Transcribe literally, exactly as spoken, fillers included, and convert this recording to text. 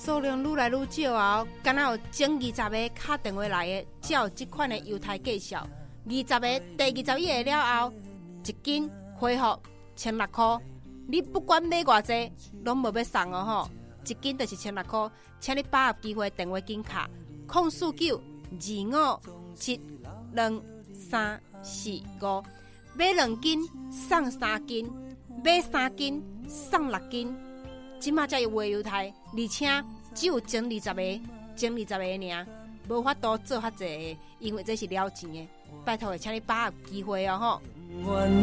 数量愈来愈少后，敢若有整二十个打电话来的，才有这款的犹太介绍。二十个，第二十一个了后，一斤恢复千六块。你不管买偌济，拢无要送哦吼，一斤就是千六块。请你把握机会电话紧卡零四九二五七两三四五，买两斤送三斤，买三斤送六斤。即马才有卖犹太，而且只有前二十个，前二十个尔，无法度做较济，因为这是了钱的。拜托，请你把握机会哦吼。